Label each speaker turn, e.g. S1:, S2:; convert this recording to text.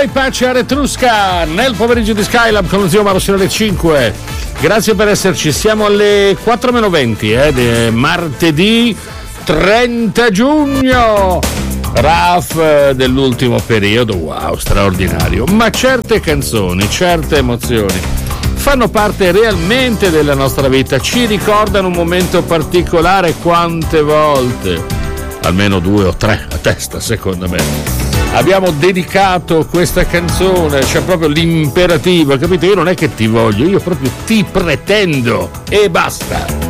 S1: Rai Pace a Retrusca nel pomeriggio di Skylab con lo zio Maro sino alle 5. Grazie per esserci, siamo alle 4:20 di martedì 30 giugno. RAF dell'ultimo periodo, wow, straordinario. Ma certe canzoni, certe emozioni fanno parte realmente della nostra vita, ci ricordano un momento particolare. Quante volte, almeno 2 o 3 a testa secondo me, abbiamo dedicato questa canzone, c'è proprio l'imperativo, capito? Io non è che ti voglio, io proprio ti pretendo e basta.